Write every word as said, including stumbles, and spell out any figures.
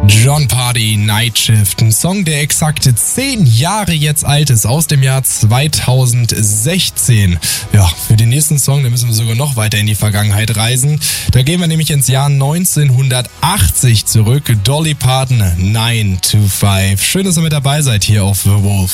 Jon Pardi, Night Shift, ein Song, der exakt zehn Jahre jetzt alt ist, aus dem Jahr zweitausendsechzehn. Ja, für den nächsten Song, da müssen wir sogar noch weiter in die Vergangenheit reisen. Da gehen wir nämlich ins Jahr neunzehnhundertachtzig zurück. Dolly Parton, nine to five. Schön, dass ihr mit dabei seid hier auf The Wolf.